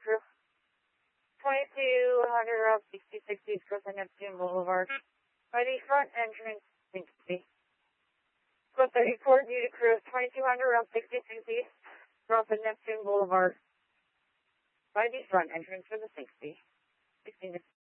crew. 2200 up 6060 Square Neptune Boulevard. By the front entrance, 60. Square 34 due to crew 2200 up 6060 Square Neptune Boulevard. By the front entrance for the 60. 16